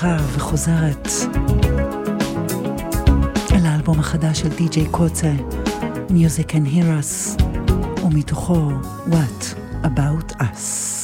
ממשיכה וחוזרת אל האלבום החדש של די.ג'יי קוצה, Music and Hear Us, ומתוכו What About Us.